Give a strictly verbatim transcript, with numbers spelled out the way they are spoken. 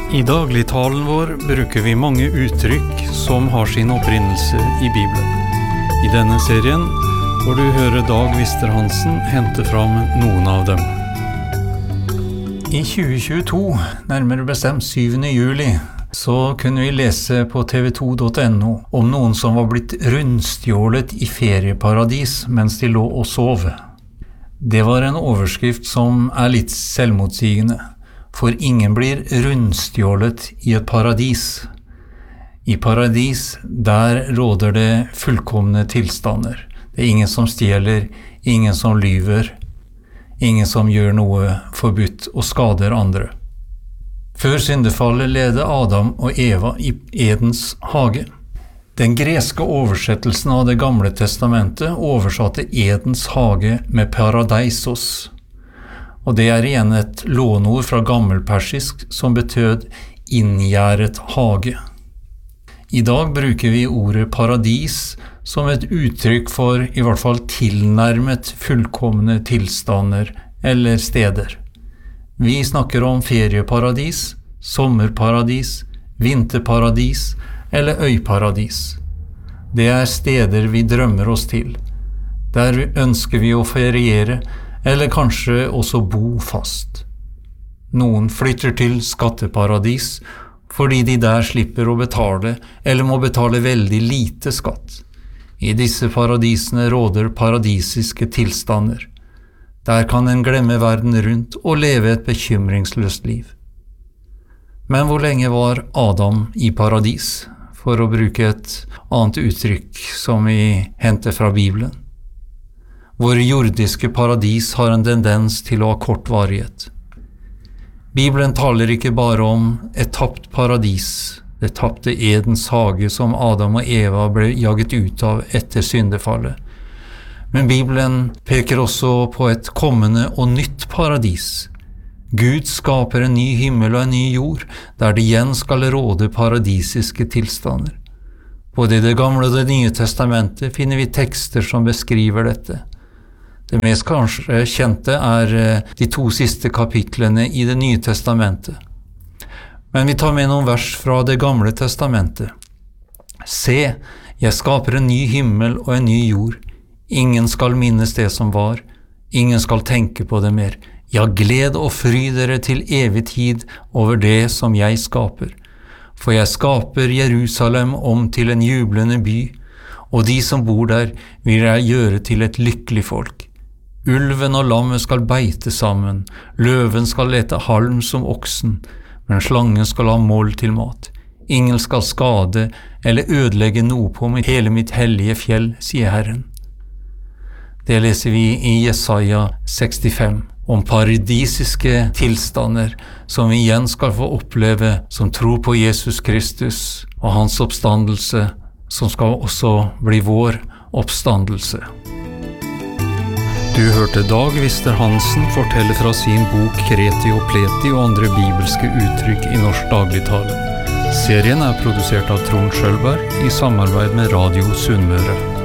I dagligtalen vår bruker vi mange uttrykk som har sin opprinnelse i Bibelen. I denne serien får du høre Dag Wister-Hansen hente fram noen av dem. I tjue tjueto, nærmere bestemt syvende juli, så kunne vi lese på t v to punktum n o om noen som var blitt rundstjålet i ferieparadis mens de lå og sov. Det var en overskrift som er litt selvmotsigende. For ingen blir rundstjålet i et paradis. I paradis, der råder det fullkomne tilstander. Det er ingen som stjeler, ingen som lyver, ingen som gjør noe forbudt og skader andre. Før syndefallet levde Adam og Eva i Edens hage. Den greske oversettelsen av det gamle testamentet oversatte Edens hage med paradeisos. Og det er igjen et lånord fra gammelpersisk som betød inngjerdet hage. I dag bruker vi ordet paradis som et uttrykk for i hvert fall tilnærmet fullkomne tilstander eller steder. Vi snakker om ferieparadis, sommerparadis, vinterparadis eller øyparadis. Det er steder vi drømmer oss til. Der ønsker vi å feriere, eller kanskje også bo fast. Noen flytter til skatteparadis fordi de der slipper å betale eller må betale veldig lite skatt. I disse paradisene råder paradisiske tilstander. Der kan en glemme verden rundt og leve et bekymringsløst liv. Men hvor lenge var Adam i paradis, for å bruke et annet uttrykk som vi henter fra Bibelen? Vår jordiske paradis har en tendens til å ha kort varighet. Bibelen taler ikke bare om et tapt paradis, det tapte Edens hage som Adam og Eva ble jaget ut av etter syndefallet. Men Bibelen peker også på et kommende og nytt paradis. Gud skaper en ny himmel og en ny jord, der det igjen skal råde paradisiske tilstander. Både i det gamle og det nye testamentet finner vi tekster som beskriver dette. Det mest kanskje kjente er de to siste kapitlene i det nye testamentet. Men vi tar med noen vers fra det gamle testamentet. Se, jeg skaper en ny himmel og en ny jord. Ingen skal minnes det som var. Ingen skal tenke på det mer. Ja, gled og fry dere til evig tid over det som jeg skaper. For jeg skaper Jerusalem om til en jublende by, og de som bor der vil jeg gjøre til et lykkelig folk. Ulven og lammet skal beite sammen, løven skal lete halm som oksen, men slangen skal ha mål til mat. Ingen skal skade eller ødelegge noe på mitt, hele mitt hellige fjell, sier Herren. Det leser vi i Jesaja sekstifem, om paradisiske tilstander som vi igjen skal få oppleve som tror på Jesus Kristus og hans oppstandelse, som skal også bli vår oppstandelse. Du hørte Dag Wister-Hansen fortelle fra sin bok Kreti og Pleti og andre bibelske uttrykk i norsk dagligtale. Serien er produsert av Trond Schølberg i samarbeid med Radio Sunnmøre.